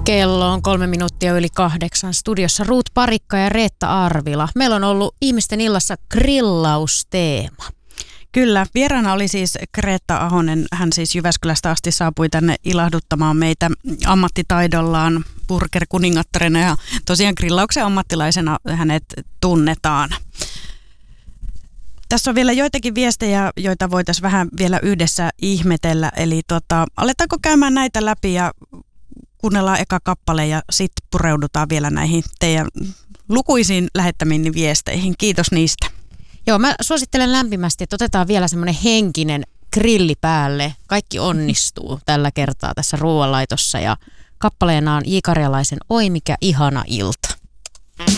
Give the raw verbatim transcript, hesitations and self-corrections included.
Kello on kolme minuuttia yli kahdeksan. Studiossa Ruut Parikka ja Reetta Arvila. Meillä on ollut ihmisten illassa grillausteema. Kyllä, vieraana oli siis Kreetta Ahonen. Hän siis Jyväskylästä asti saapui tänne ilahduttamaan meitä ammattitaidollaan burger-kuningattarina ja tosiaan grillauksen ammattilaisena hänet tunnetaan. Tässä on vielä joitakin viestejä, joita voitaisiin vähän vielä yhdessä ihmetellä. Eli tota, aletaanko käymään näitä läpi ja kuunnellaan eka kappale ja sitten pureudutaan vielä näihin teidän lukuisiin lähettämiin viesteihin. Kiitos niistä. Joo, mä suosittelen lämpimästi, että otetaan vielä semmoinen henkinen grilli päälle. Kaikki onnistuu tällä kertaa tässä ruoanlaitossa ja kappaleena on J. Karjalaisen Oi mikä ihana ilta.